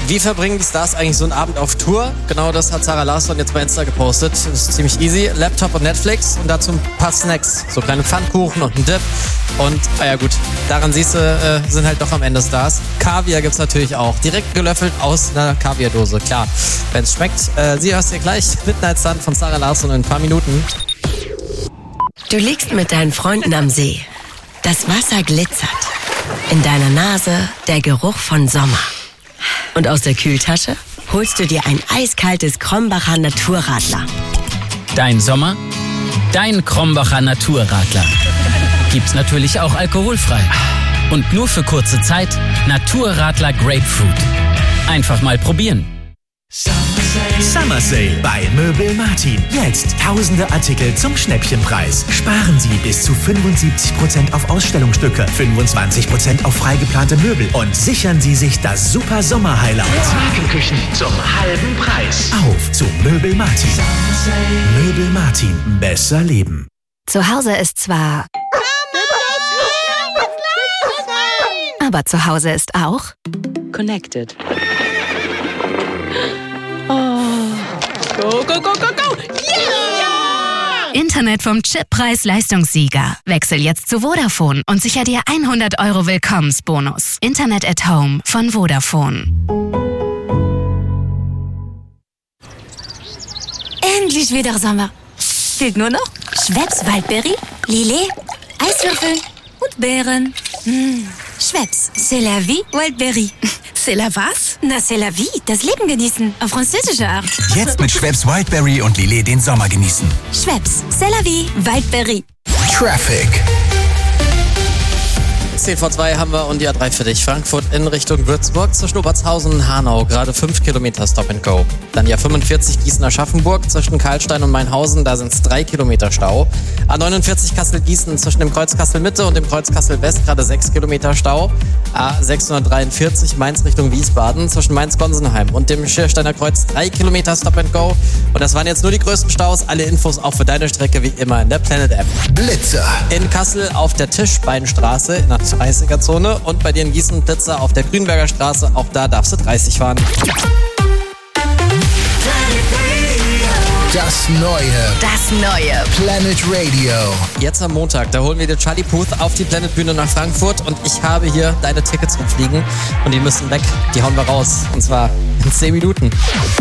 Wie verbringen die Stars eigentlich so einen Abend auf Tour? Genau das hat Zara Larsson jetzt bei Insta gepostet. Das ist ziemlich easy. Laptop und Netflix und dazu ein paar Snacks. So kleine Pfannkuchen und ein Dip. Und, ja gut, daran siehst du, sind halt doch am Ende Stars. Kaviar gibt's natürlich auch. Direkt gelöffelt aus einer Kaviardose. Klar, wenn's schmeckt. Sie hörst dir gleich. Midnight Sun von Zara Larsson in ein paar Minuten. Du liegst mit deinen Freunden am See. Das Wasser glitzert. In deiner Nase der Geruch von Sommer. Und aus der Kühltasche holst du dir ein eiskaltes Krombacher Naturradler. Dein Sommer? Dein Krombacher Naturradler. Gibt's natürlich auch alkoholfrei. Und nur für kurze Zeit Naturradler Grapefruit. Einfach mal probieren. Summer Sale bei Möbel Martin. Jetzt tausende Artikel zum Schnäppchenpreis. Sparen Sie bis zu 75% auf Ausstellungsstücke, 25% auf freigeplante Möbel und sichern Sie sich das super Sommer-Highlight. Markenküchen zum halben Preis. Auf zu Möbel Martin. Möbel Martin. Besser leben. Zu Hause ist zwar... Aber zu Hause ist auch... Connected. Go, go, go, go, go! Yeah! Internet vom Chip Preis-Leistungssieger. Wechsel jetzt zu Vodafone und sicher dir 100 € Willkommensbonus. Internet at Home von Vodafone. Endlich wieder Sommer. Fehlt nur noch Schweppes Waldberry, Lillet, Eiswürfel und Beeren. Schweppes, c'est la vie, Waldberry. C'est la was? Na, c'est la vie, das Leben genießen. Auf französische Art. Jetzt mit Schweppes Wildberry und Lillet den Sommer genießen. Schweppes, c'est la vie, Waldberry. Traffic. 10 vor 2 haben wir und die A3 für dich. Frankfurt in Richtung Würzburg zwischen Obertshausen und Hanau. Gerade 5 Kilometer Stop and Go. Dann die A45 Gießen-Aschaffenburg zwischen Karlstein und Mainhausen. Da sind es 3 Kilometer Stau. A49 Kassel-Gießen zwischen dem Kreuz Kassel-Mitte und dem Kreuz Kassel-West. Gerade 6 Kilometer Stau. A643 Mainz Richtung Wiesbaden zwischen Mainz-Gonsenheim und dem Schiersteiner Kreuz 3 Kilometer Stop and Go. Und das waren jetzt nur die größten Staus. Alle Infos auch für deine Strecke wie immer in der Planet App. Blitzer. In Kassel auf der Tischbeinstraße in der 30er-Zone und bei dir in Gießen Blitzer auf der Grünberger Straße. Auch da darfst du 30 fahren. Das neue Planet Radio. Jetzt am Montag, da holen wir dir Charlie Puth auf die Planet-Bühne nach Frankfurt und ich habe hier deine Tickets rumfliegen und die müssen weg. Die hauen wir raus. Und zwar in 10 Minuten.